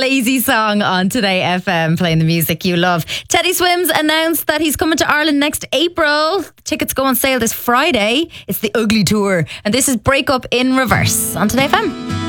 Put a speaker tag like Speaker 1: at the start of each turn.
Speaker 1: Lazy Song on Today FM, playing the music you love. Teddy Swims announced that he's coming to Ireland next April. Tickets go on sale this Friday. It's the Ugly Tour, and this is Break Up in Reverse on Today FM.